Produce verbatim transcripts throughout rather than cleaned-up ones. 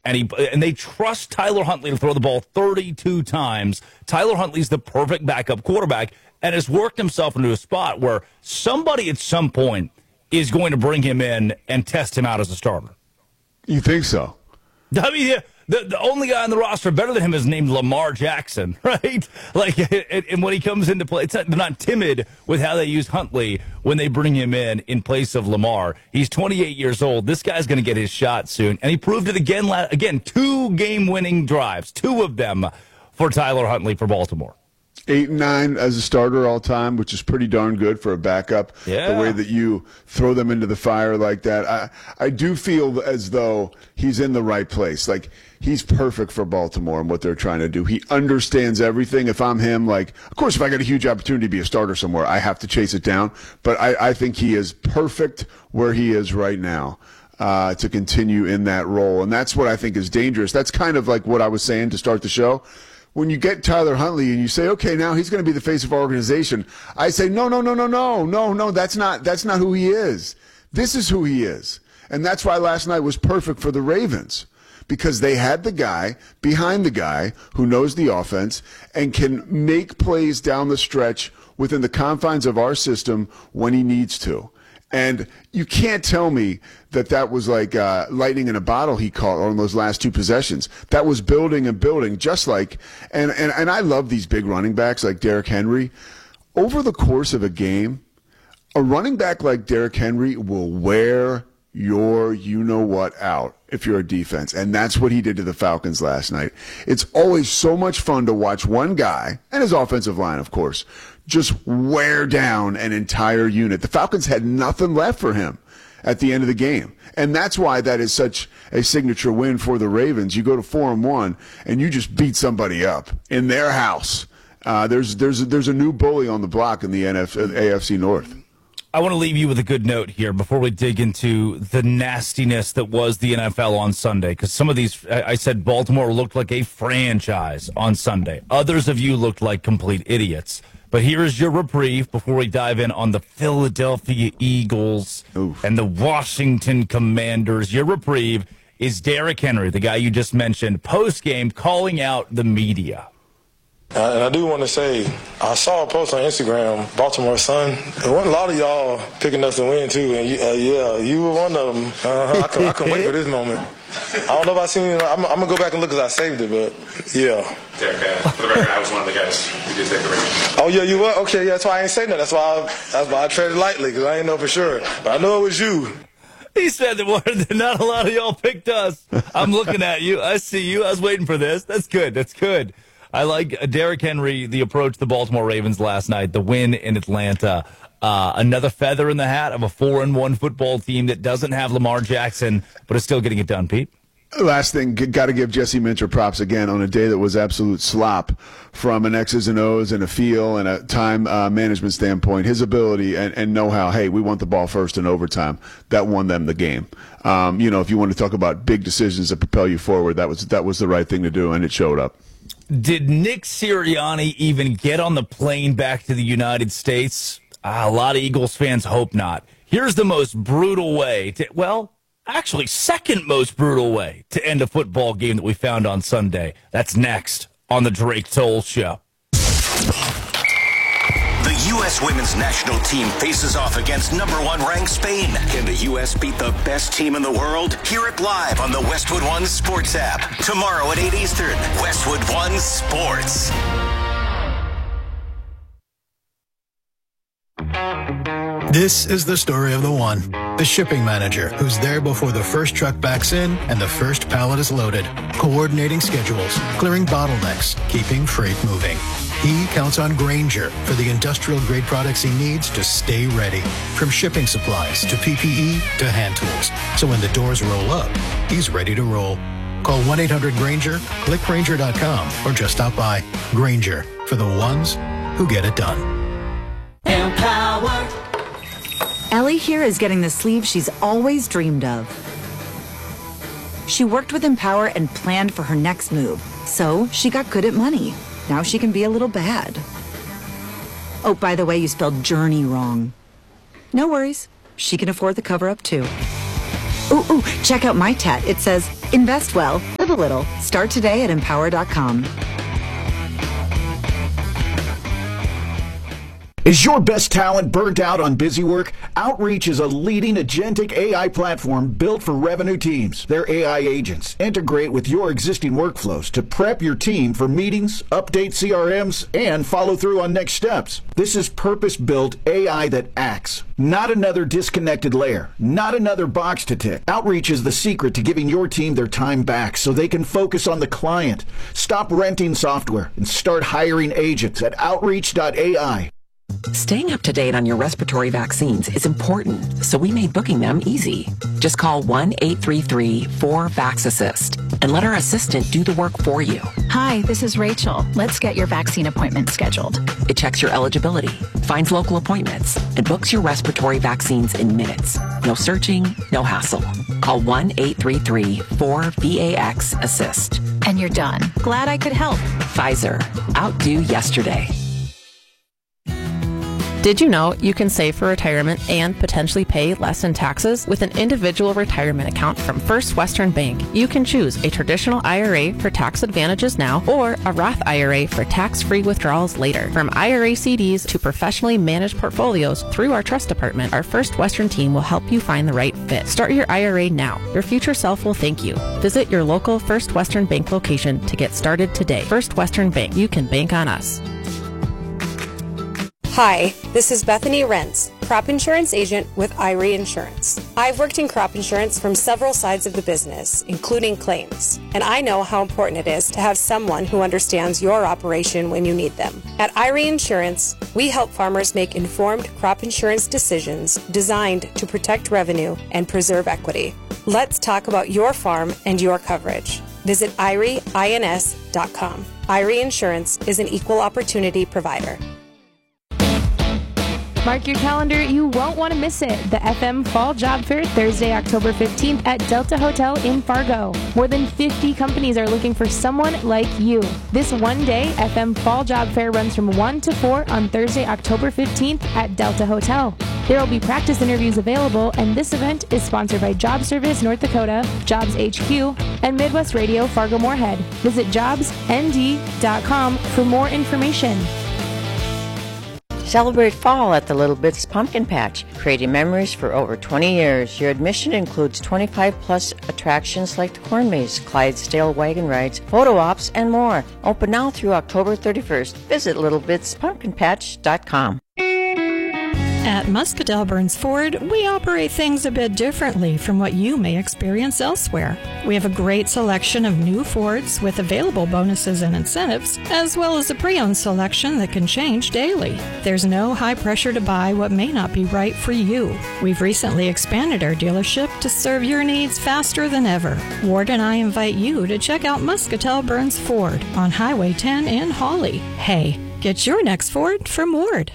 and he and they trust Tyler Huntley to throw the ball thirty-two times. Tyler Huntley's the perfect backup quarterback and has worked himself into a spot where somebody at some point is going to bring him in and test him out as a starter. You think so? I mean, yeah, the, the only guy on the roster better than him is named Lamar Jackson, right? Like, and, and when he comes into play, it's not, they're not timid with how they use Huntley when they bring him in in place of Lamar. He's twenty-eight years old. This guy's going to get his shot soon, and he proved it again. Again, two game-winning drives, two of them for Tyler Huntley for Baltimore. Eight and nine as a starter all time, which is pretty darn good for a backup. Yeah. The way that you throw them into the fire like that. I, I do feel as though he's in the right place. Like, he's perfect for Baltimore and what they're trying to do. He understands everything. If I'm him, like, of course, if I get a huge opportunity to be a starter somewhere, I have to chase it down. But I, I think he is perfect where he is right now. Uh, to continue in that role. And that's what I think is dangerous. That's kind of like what I was saying to start the show. When you get Tyler Huntley and you say, okay, now he's going to be the face of our organization, I say, no, no, no, no, no, no, no, that's not, that's not who he is. This is who he is. And that's why last night was perfect for the Ravens, because they had the guy behind the guy who knows the offense and can make plays down the stretch within the confines of our system when he needs to. And you can't tell me that that was like uh, lightning in a bottle he caught on those last two possessions. That was building and building, just like, and, and, and I love these big running backs like Derrick Henry. Over the course of a game, a running back like Derrick Henry will wear your you-know-what out if you're a defense. And that's what he did to the Falcons last night. It's always so much fun to watch one guy, and his offensive line, of course, just wear down an entire unit. The Falcons had nothing left for him at the end of the game. And that's why that is such a signature win for the Ravens. You go to four and one and you just beat somebody up in their house. Uh, there's there's there's a new bully on the block in the N F, A F C North. I want to leave you with a good note here before we dig into the nastiness that was the N F L on Sunday, because some of these, I said Baltimore looked like a franchise on Sunday. Others of you looked like complete idiots. But here is your reprieve before we dive in on the Philadelphia Eagles Oof. and the Washington Commanders. Your reprieve is Derrick Henry, the guy you just mentioned, post-game calling out the media. Uh, and I do want to say, I saw a post on Instagram, Baltimore Sun. There wasn't a lot of y'all picking us to win, too. And you, uh, yeah, you were one of them. Uh, I, can, I can wait for this moment. I don't know if I seen it. I'm, I'm going to go back and look because I saved it, but yeah. Derek, uh, for the record, I was one of the guys who did take the ring. Oh, yeah, you were? Okay, yeah, that's why I ain't saying that. That's why I, that's why I treaded lightly, because I didn't know for sure. But I know it was you. He said that not a lot of y'all picked us. I'm looking at you. I see you. I was waiting for this. That's good. That's good. I like Derrick Henry, the approach to the Baltimore Ravens last night, the win in Atlanta. Uh, another feather in the hat of a four and one football team that doesn't have Lamar Jackson, but is still getting it done, Pete. Last thing, got to give Jesse Minter props again on a day that was absolute slop from an X's and O's and a feel and a time uh, management standpoint. His ability and, and know-how, hey, we want the ball first in overtime. That won them the game. Um, you know, if you want to talk about big decisions that propel you forward, that was that was the right thing to do, and it showed up. Did Nick Sirianni even get on the plane back to the United States? Uh, a lot of Eagles fans hope not. Here's the most brutal way to, well, actually second most brutal way to end a football game that we found on Sunday. That's next on the Drake Toll Show. The U S women's national team faces off against number one ranked Spain. Can the U S beat the best team in the world? Hear it live on the Westwood One Sports app. Tomorrow at eight Eastern, Westwood One Sports. This is the story of the one. The shipping manager who's there before the first truck backs in and the first pallet is loaded. Coordinating schedules, clearing bottlenecks, keeping freight moving. He counts on Grainger for the industrial-grade products he needs to stay ready. From shipping supplies to P P E to hand tools. So when the doors roll up, he's ready to roll. Call one eight hundred Grainger, click Grainger dot com, or just stop by. Grainger, for the ones who get it done. Empower. Ellie here is getting the sleeve she's always dreamed of. She worked with Empower and planned for her next move. So she got good at money. Now she can be a little bad. Oh, by the way, you spelled journey wrong. No worries. She can afford the cover-up, too. Ooh, ooh, check out my tat. It says, Invest well, live a little. Start today at empower dot com. Is your best talent burnt out on busy work? Outreach is a leading agentic A I platform built for revenue teams. Their A I agents integrate with your existing workflows to prep your team for meetings, update C R Ms, and follow through on next steps. This is purpose-built A I that acts, not another disconnected layer, not another box to tick. Outreach is the secret to giving your team their time back so they can focus on the client. Stop renting software and start hiring agents at outreach dot A I. Staying up to date on your respiratory vaccines is important, so we made booking them easy. Just call one eight three three four VAX-ASSIST and let our assistant do the work for you. Hi, this is Rachel. Let's get your vaccine appointment scheduled. It checks your eligibility, finds local appointments, and books your respiratory vaccines in minutes. No searching, no hassle. Call one eight three three four VAX-ASSIST. And you're done. Glad I could help. Pfizer. Outdo yesterday. Did you know you can save for retirement and potentially pay less in taxes with an individual retirement account from First Western Bank? You can choose a traditional I R A for tax advantages now or a Roth I R A for tax-free withdrawals later. From I R A C Ds to professionally managed portfolios through our trust department, our First Western team will help you find the right fit. Start your I R A now. Your future self will thank you. Visit your local First Western Bank location to get started today. First Western Bank. You can bank on us. Hi, this is Bethany Rentz, crop insurance agent with Irie Insurance. I've worked in crop insurance from several sides of the business, including claims, and I know how important it is to have someone who understands your operation when you need them. At Irie Insurance, we help farmers make informed crop insurance decisions designed to protect revenue and preserve equity. Let's talk about your farm and your coverage. Visit irie ins dot com. Irie Insurance is an equal opportunity provider. Mark your calendar, you won't want to miss it. The F M Fall Job Fair, Thursday, October fifteenth at Delta Hotel in Fargo. More than fifty companies are looking for someone like you. This one-day F M Fall Job Fair runs from one to four on Thursday, October fifteenth at Delta Hotel. There will be practice interviews available, and this event is sponsored by Job Service North Dakota, Jobs H Q, and Midwest Radio Fargo-Moorhead. Visit jobs n d dot com for more information. Celebrate fall at the Little Bits Pumpkin Patch, creating memories for over twenty years. Your admission includes twenty-five plus attractions like the Corn Maze, Clydesdale wagon rides, photo ops, and more. Open now through October thirty-first. Visit little bits pumpkin patch dot com. At Muscatell Burns Ford, we operate things a bit differently from what you may experience elsewhere. We have a great selection of new Fords with available bonuses and incentives, as well as a pre-owned selection that can change daily. There's no high pressure to buy what may not be right for you. We've recently expanded our dealership to serve your needs faster than ever. Ward and I invite you to check out Muscatell Burns Ford on Highway ten in Hawley. Hey, get your next Ford from Ward.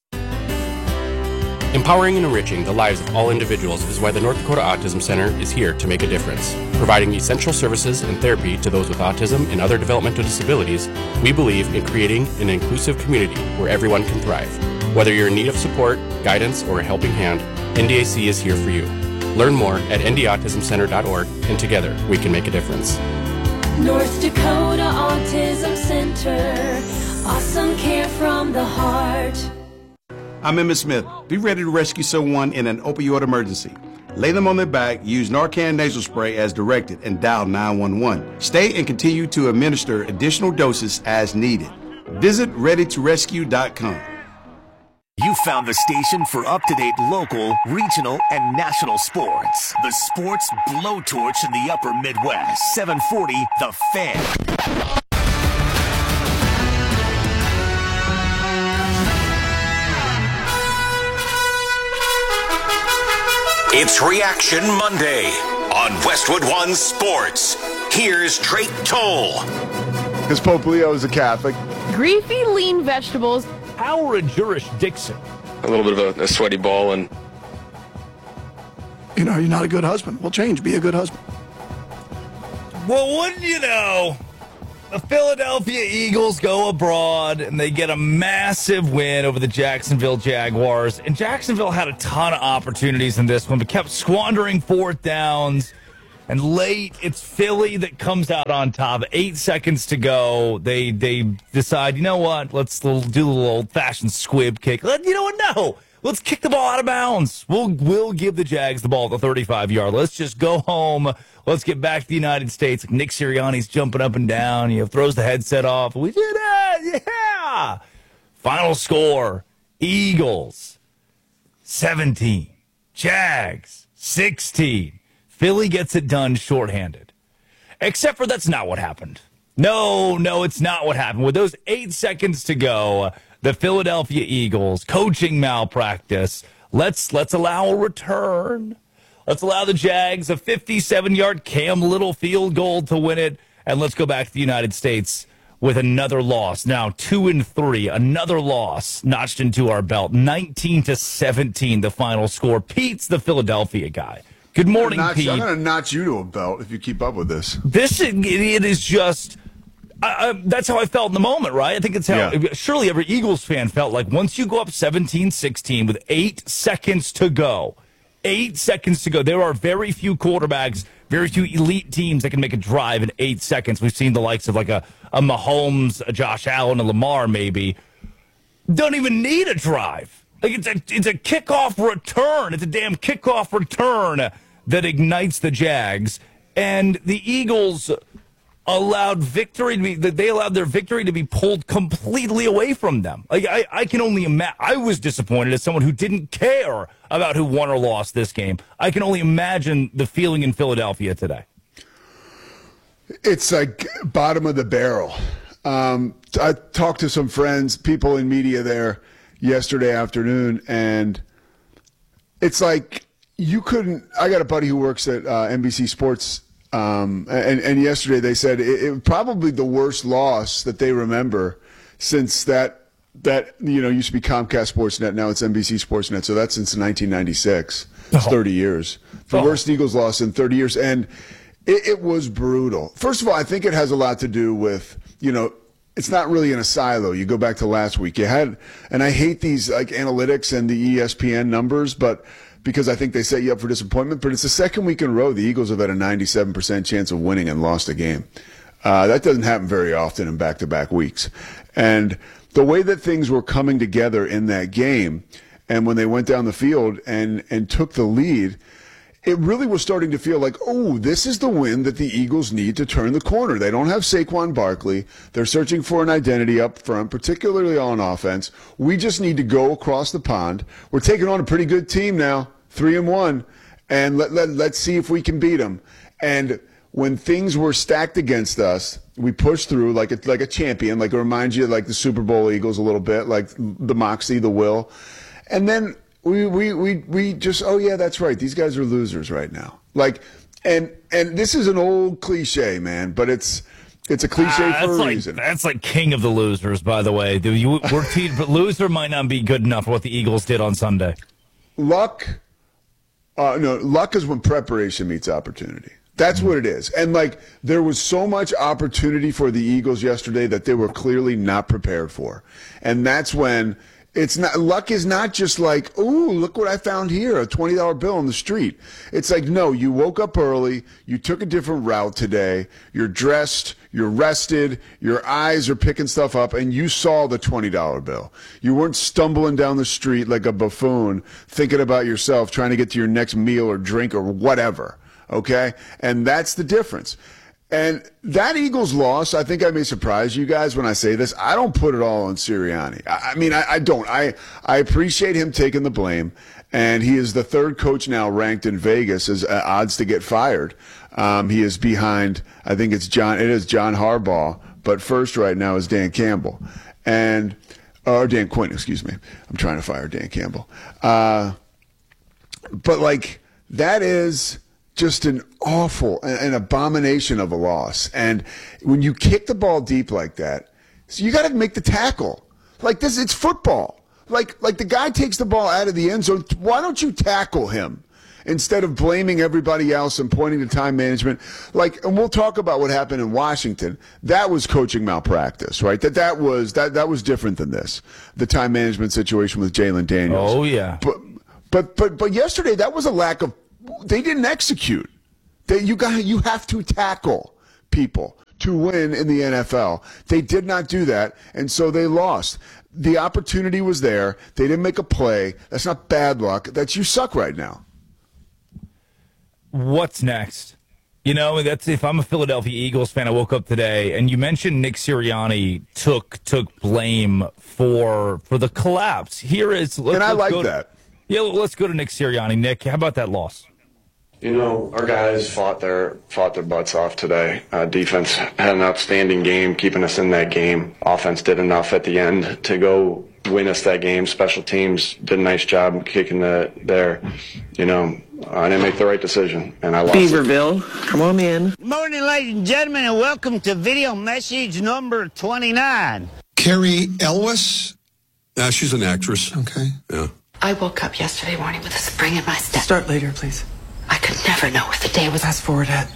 Empowering and enriching the lives of all individuals is why the North Dakota Autism Center is here to make a difference. Providing essential services and therapy to those with autism and other developmental disabilities, we believe in creating an inclusive community where everyone can thrive. Whether you're in need of support, guidance, or a helping hand, N D A C is here for you. Learn more at n d autism center dot org, and together we can make a difference. North Dakota Autism Center, awesome care from the heart. I'm Emmett Smith. Be ready to rescue someone in an opioid emergency. Lay them on their back, use Narcan nasal spray as directed, and dial nine one one. Stay and continue to administer additional doses as needed. Visit ready to rescue dot com. You found the station for up-to-date local, regional, and national sports. The Sports Blowtorch in the Upper Midwest. seven forty The Fan. It's Reaction Monday on Westwood One Sports. Here's Drake Toll. Because Pope Leo is a Catholic. Greasy lean vegetables. Our Jurish Dixon. A little bit of a, a sweaty ball and... You know, you're not a good husband. Well, change. Be a good husband. Well, wouldn't you know, the Philadelphia Eagles go abroad and they get a massive win over the Jacksonville Jaguars. And Jacksonville had a ton of opportunities in this one, but kept squandering fourth downs. And late, it's Philly that comes out on top. Eight seconds to go. They they decide, you know what? Let's do a little old-fashioned squib kick. Let, you know what? No. Let's kick the ball out of bounds. We'll we'll give the Jags the ball at the thirty-five-yard. Let's just go home. Let's get back to the United States. Nick Sirianni's jumping up and down. You know, throws the headset off. We did it. Yeah. Final score, Eagles seventeen. Jags sixteen. Philly gets it done shorthanded. Except for that's not what happened. No, no, it's not what happened. With those eight seconds to go, the Philadelphia Eagles, coaching malpractice. Let's let's allow a return. Let's allow the Jags a fifty-seven-yard Cam Little field goal to win it. And let's go back to the United States with another loss. Now two and three, another loss notched into our belt. nineteen to seventeen, the final score. Pete's the Philadelphia guy. Good morning, notch, Pete. I'm going to notch you to a belt if you keep up with this. This it, it is just. I, I, that's how I felt in the moment, right? I think it's how yeah. surely every Eagles fan felt like once you go up seventeen sixteen with eight seconds to go. Eight seconds to go. There are very few quarterbacks, very few elite teams that can make a drive in eight seconds. We've seen the likes of like a, a Mahomes, a Josh Allen, a Lamar maybe. Don't even need a drive. Like it's a, it's a kickoff return. It's a damn kickoff return that ignites the Jags. And the Eagles allowed victory to be, they allowed their victory to be pulled completely away from them. Like I, I can only imagine. I was disappointed as someone who didn't care about who won or lost this game. I can only imagine the feeling in Philadelphia today. It's like bottom of the barrel. Um, I talked to some friends, people in media there yesterday afternoon, and it's like you couldn't. I got a buddy who works at uh, N B C Sports. Um, and, and yesterday they said it, it probably the worst loss that they remember since that, that, you know, used to be Comcast Sportsnet. Now it's N B C Sportsnet. So that's since nineteen ninety-six. It's oh. thirty years. The oh. worst Eagles loss in thirty years. And it, it was brutal. First of all, I think it has a lot to do with, you know, it's not really in a silo. You go back to last week. You had, and I hate these like analytics and the E S P N numbers, but because I think they set you up for disappointment. But it's the second week in a row the Eagles have had a ninety-seven percent chance of winning and lost a game. Uh, that doesn't happen very often in back-to-back weeks. And the way that things were coming together in that game, and when they went down the field and, and took the lead, it really was starting to feel like, oh, this is the win that the Eagles need to turn the corner. They don't have Saquon Barkley. They're searching for an identity up front, particularly on offense. We just need to go across the pond. We're taking on a pretty good team now, three and one, and let, let, let's see if we can beat them. And when things were stacked against us, we pushed through like a, like a champion, like it reminds you of like the Super Bowl Eagles a little bit, like the moxie, the will. And then We, we we we just, oh yeah, that's right. These guys are losers right now. Like, and and this is an old cliche, man, but it's it's a cliche uh, for a like, reason. That's like king of the losers, by the way. Do you we're te- but loser might not be good enough for what the Eagles did on Sunday. Luck, uh, no, luck is when preparation meets opportunity. That's what it is. And like, there was so much opportunity for the Eagles yesterday that they were clearly not prepared for, and that's when. It's not, luck is not just like, ooh, look what I found here, a twenty dollar bill on the street. It's like, no, you woke up early, you took a different route today, you're dressed, you're rested, your eyes are picking stuff up, and you saw the twenty dollar bill. You weren't stumbling down the street like a buffoon, thinking about yourself, trying to get to your next meal or drink or whatever, okay? And that's the difference. And that Eagles loss, I think I may surprise you guys when I say this. I don't put it all on Sirianni. I, I mean, I, I don't. I, I appreciate him taking the blame, and he is the third coach now ranked in Vegas as uh, odds to get fired. Um, he is behind, I think it's John, it is John Harbaugh, but first right now is Dan Campbell. And, or Dan Quinn, excuse me. I'm trying to fire Dan Campbell. Uh, but, like, that is just an awful, an abomination of a loss. And when you kick the ball deep like that, so you got to make the tackle. Like this, it's football. Like, like the guy takes the ball out of the end zone. Why don't you tackle him instead of blaming everybody else and pointing to time management? Like, and we'll talk about what happened in Washington. That was coaching malpractice, right? That that was that that was different than this. The time management situation with Jalen Daniels. Oh yeah. But but but but yesterday that was a lack of. They didn't execute. That you got, you have to tackle people to win in the N F L. They did not do that, and so they lost. The opportunity was there. They didn't make a play. That's not bad luck. That's you suck right now. What's next? You know, that's if I'm a Philadelphia Eagles fan. I woke up today, and you mentioned Nick Sirianni took took blame for for the collapse. Here is, let's, and I let's like to, that. Yeah, let's go to Nick Sirianni. Nick, how about that loss? You know, our guys fought their fought their butts off today. Uh, defense had an outstanding game, keeping us in that game. Offense did enough at the end to go win us that game. Special teams did a nice job kicking the there. You know, I didn't make the right decision, and I lost. Beaverville, come on in. Good morning, ladies and gentlemen, and welcome to video message number twenty-nine. Carrie Elwes? Uh, she's an actress. Okay. Yeah. I woke up yesterday morning with a spring in my step. Start later, please. I could never know if the day was... Fast forward, Ed.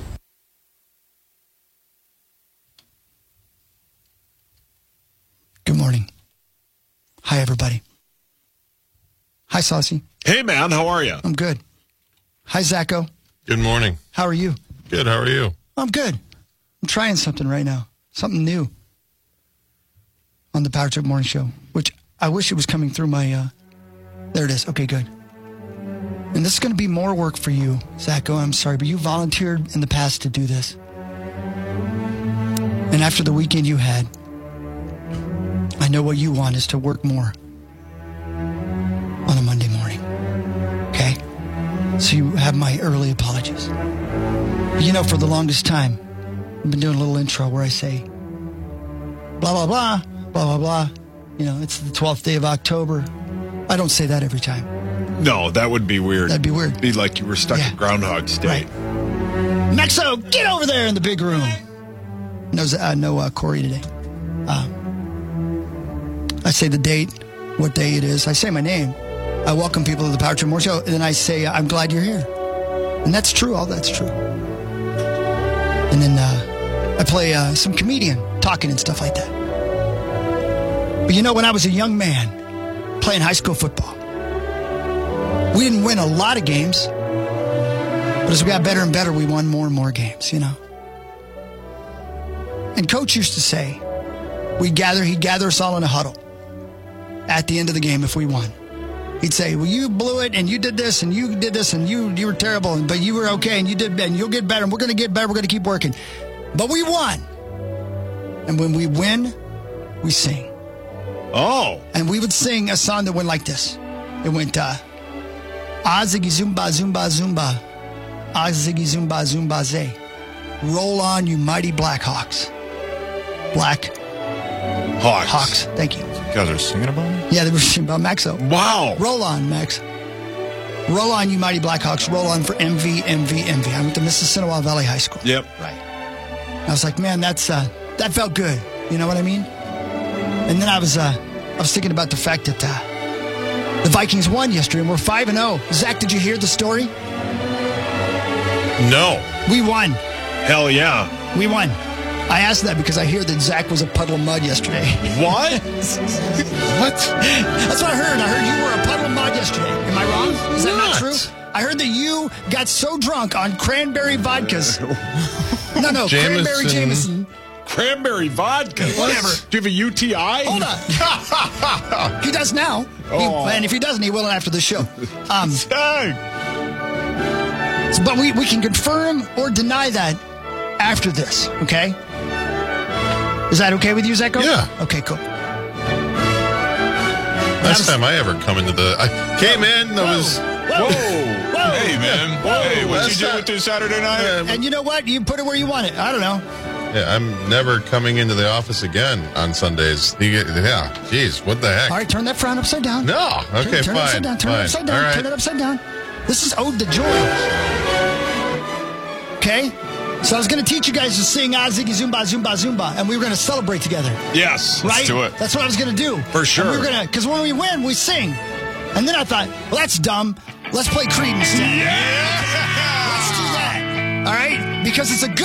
Good morning. Hi, everybody. Hi, Saucy. Hey, man. How are you? I'm good. Hi, Zacho. Good morning. How are you? Good. How are you? I'm good. I'm trying something right now. Something new on the Power Trip Morning Show, which I wish it was coming through my... Uh... There it is. Okay, good. And this is going to be more work for you, Zacho. I'm sorry, but you volunteered in the past to do this. And after the weekend you had, I know what you want is to work more on a Monday morning. Okay? So you have my early apologies. But you know, for the longest time, I've been doing a little intro where I say, blah, blah, blah, blah, blah, blah. You know, it's the twelfth day of October. I don't say that every time. No, that would be weird. That'd be weird. It'd be like you were stuck Yeah. at Groundhog's Day. Right. Maxo, get over there in the big room. No, uh, no uh, Corey today. Uh, I say the date, what day it is. I say my name. I welcome people to the Power Trip Morning Show, and then I say, I'm glad you're here. And that's true. All that's true. And then uh, I play uh, some comedian talking and stuff like that. But you know, when I was a young man playing high school football, we didn't win a lot of games, but as we got better and better, we won more and more games, you know. And Coach used to say, we'd gather, he'd gather us all in a huddle at the end of the game if we won. He'd say, well, you blew it, and you did this, and you did this, and you you were terrible, but you were okay, and you did, and you'll get better, and we're going to get better, we're going to keep working. But we won. And when we win, we sing. Oh. And we would sing a song that went like this. It went, uh, Ah, ziggy zumba, zumba, zumba. Ah, ziggy zumba, zumba, zay. Roll on, you mighty Blackhawks. Black Hawks. Hawks. Thank you. You guys are singing about me? Yeah, they were singing about Maxo. Wow. Roll on, Max. Roll on, you mighty Blackhawks. Roll on for M V, M V, M V. I went to Mississinawa Valley High School. Yep. Right. I was like, man, that's uh, that felt good. You know what I mean? And then I was uh, I was thinking about the fact that uh, the Vikings won yesterday, and we're five and zero. Zach, did you hear the story? No. We won. Hell yeah. We won. I asked that because I hear that Zach was a puddle of mud yesterday. What? What? That's what I heard. I heard you were a puddle of mud yesterday. Am I wrong? Is that not, not true? I heard that you got so drunk on cranberry vodkas. No, no, Jameson. cranberry Jameson. Cranberry vodka? Whatever. Do you have a U T I? Hold on. He does now. Oh. He, and if he doesn't, he will after the show. Um, but we, we can confirm or deny that after this, okay? Is that okay with you, Zacho? Yeah. Okay, cool. Last was, time I ever come into the... I came in, there was... Whoa. Whoa. Hey, man. Whoa. Hey, what'd you do time. with this Saturday night? And, and you know what? You put it where you want it. I don't know. Yeah, I'm never coming into the office again on Sundays. You get, yeah, jeez, what the heck? All right, turn that frown upside down. No, okay, turn, turn fine. It upside down. Turn fine. it upside down. Right. Turn it upside down. This is Ode to Joy. Okay? So I was going to teach you guys to sing Ah Ziggy Zumba Zumba Zumba, and we were going to celebrate together. Yes, right? let's do it. That's what I was going to do. For sure. And we were going to, because when we win, we sing. And then I thought, well, that's dumb. Let's play Creed instead. Yeah! Let's do that. All right? Because it's a good